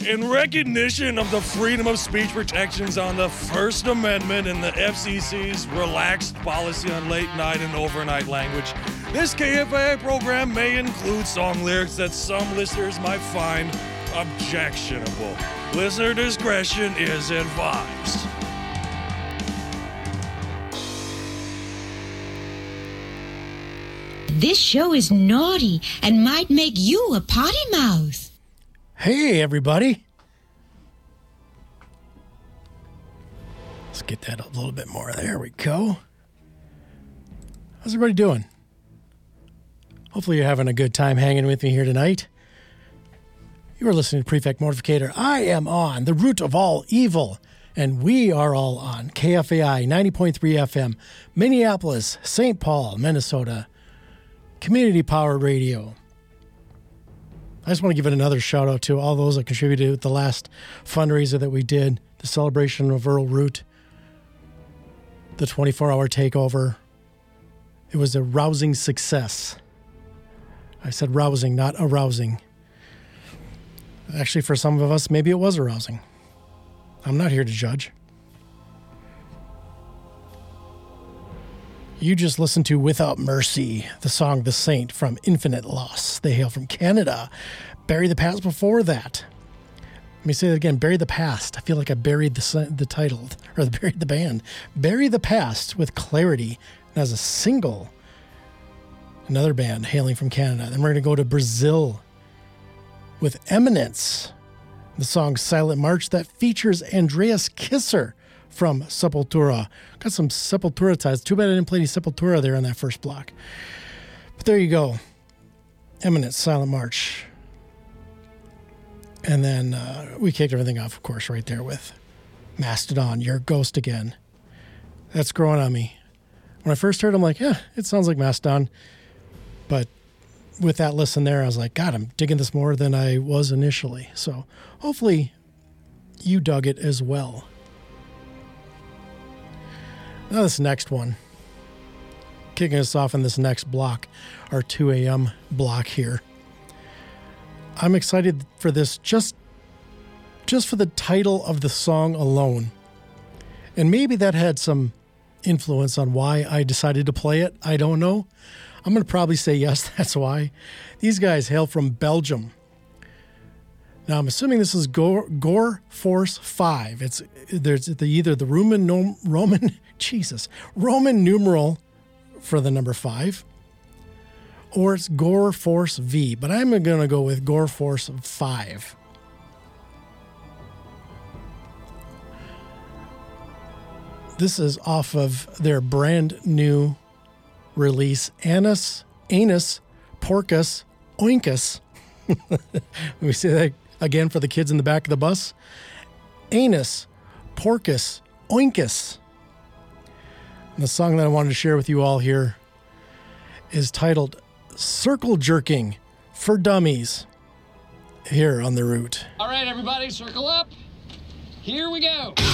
In recognition of the freedom of speech protections on the First Amendment and the FCC's relaxed policy on late night and overnight language, this KFAI program may include song lyrics that some listeners might find objectionable. Listener discretion is advised. This show is naughty and might make you a potty mouth. Hey, everybody. Let's get that a little bit more. There we go. How's everybody doing? Hopefully you're having a good time hanging with me here tonight. You are listening to Prefect Mortificator. I am on the root of all evil, and we are all on KFAI 90.3 FM, Minneapolis, St. Paul, Minnesota, Community Power Radio. I just want to give it another shout out to all those that contributed with the last fundraiser that we did, the celebration of Earl Root, the 24-hour takeover. It was a rousing success. I said rousing, not arousing. Actually, for some of us, maybe it was arousing. I'm not here to judge. You just listened to Without Mercy, the song The Saint from Infinite Loss. They hail from Canada. Bury the Past before that. Let me say that again, Bury the Past. I feel like I buried the title, or buried the band. Bury the Past with Clarity as a single. Another band hailing from Canada. Then we're going to go to Brazil with Eminence. The song Silent March that features Andreas Kisser from Sepultura. Got some Sepultura ties. Too bad I didn't play any Sepultura there on that first block. But there you go. Eminence, Silent March. And then we kicked everything off, of course, right there with Mastodon, Your Ghost Again. That's growing on me. When I first heard it, I'm like, yeah, it sounds like Mastodon. But with that listen there, I was like, God, I'm digging this more than I was initially. So hopefully you dug it as well. Now this next one, kicking us off in this next block, our 2 a.m. block here. I'm excited for this just for the title of the song alone. And maybe that had some influence on why I decided to play it. I don't know. I'm going to probably say yes, that's why. These guys hail from Belgium. Now, I'm assuming this is Gore Force 5. There's either the Roman numeral for the number 5, or it's Gore Force V, but I'm going to go with Gore Force 5. This is off of their brand new release, Anus, Porcus, Oinkus. Let me say that again for the kids in the back of the bus. Anus, Porcus, Oinkus. And the song that I wanted to share with you all here is titled Circle Jerking for Dummies, here on The Root. All right, everybody, circle up. Here we go.